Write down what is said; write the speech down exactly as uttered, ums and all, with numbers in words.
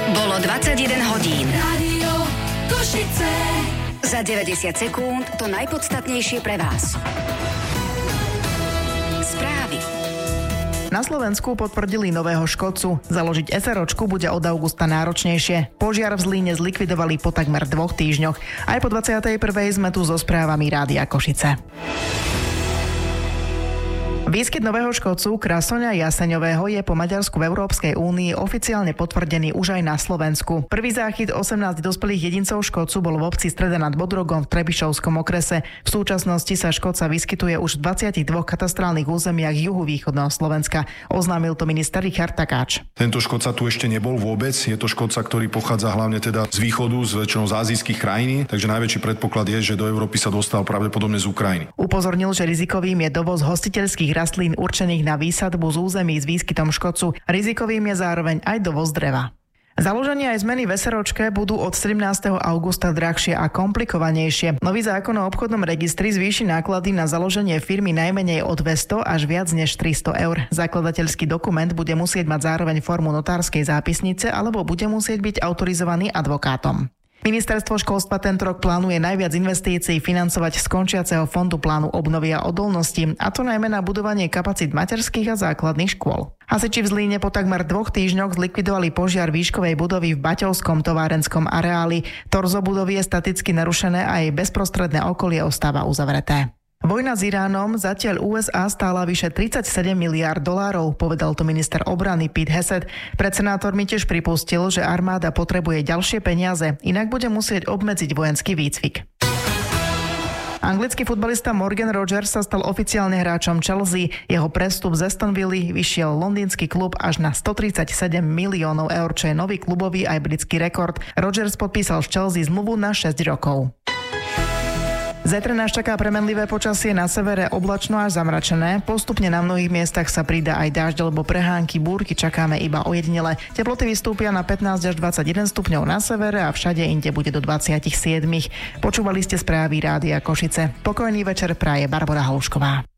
Bolo dvadsaťjeden hodín. Rádio Košice. Za deväťdesiat sekúnd to najpodstatnejšie pre vás. Správy. Na Slovensku potvrdili nového škodcu. Založiť SROčku bude od augusta náročnejšie. Požiar v Zlíne zlikvidovali po takmer dvoch týždňoch. Aj po dvadsiatej prvej sme tu so správami Rádia Košice. Výskyt nového škodcu krasoňa jaseňového je po Maďarsku v Európskej únii oficiálne potvrdený už aj na Slovensku. Prvý záchyt osemnásť dospelých jedincov škodcu bol v obci Streda nad Bodrogom v Trebišovskom okrese. V súčasnosti sa škodca vyskytuje už v dvadsiatich dvoch katastrálnych územiach juhovýchodného Slovenska. Oznámil to minister Richard Takáč. Tento škodca tu ešte nebol vôbec. Je to škodca, ktorý pochádza hlavne teda z východu, z väčšinou z ázijských krajín, takže najväčší predpoklad je, že do Európy sa dostal pravdepodobne z Ukrajiny. Upozornil, že rizikovým je dovoz hostiteľských rastlín určených na výsadbu z území s výskytom škodcu. Rizikovým je zároveň aj dovoz dreva. Založenie aj zmeny v SROčke budú od sedemnásteho augusta drahšie a komplikovanejšie. Nový zákon o obchodnom registri zvýši náklady na založenie firmy najmenej o dvesto až viac než tristo eur. Zakladateľský dokument bude musieť mať zároveň formu notárskej zápisnice alebo bude musieť byť autorizovaný advokátom. Ministerstvo školstva tento rok plánuje najviac investícií financovať z končiaceho fondu plánu obnovy a odolnosti, a to najmä na budovanie kapacít materských a základných škôl. Hasiči v Zlíne po takmer dvoch týždňoch zlikvidovali požiar výškovej budovy v Baťovskom torárenskom areáli. Torzo budovy je staticky narušené a jej bezprostredné okolie ostáva uzavreté. Vojna s Iránom zatiaľ ú es á stála vyše tridsaťsedem miliárd dolárov, povedal to minister obrany Pete Hegseth. Pred senátormi tiež pripustil, že armáda potrebuje ďalšie peniaze, inak bude musieť obmedziť vojenský výcvik. Anglický futbalista Morgan Rogers sa stal oficiálne hráčom Chelsea. Jeho prestup z Aston Villa vyšiel londýnsky klub až na stotridsaťsedem miliónov eur, čo je nový klubový aj britský rekord. Rogers podpísal z Chelsea zmluvu na šesť rokov. Zajtra nás čaká premenlivé počasie, na severe oblačno až zamračené. Postupne na mnohých miestach sa pridá aj dážď alebo prehánky, búrky čakáme iba ojedinele. Teploty vystúpia na pätnásť až dvadsaťjeden stupňov na severe a všade inde bude do dvadsaťsedem. Počúvali ste správy Rádia Košice. Pokojný večer praje Barbora Holušková.